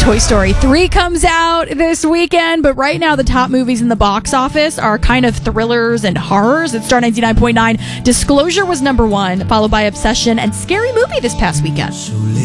Toy Story 3 comes out this weekend, but right now the top movies in the box office are kind of thrillers and horrors. At Star 99.9, Disclosure was number one, followed by Obsession and Scary Movie this past weekend.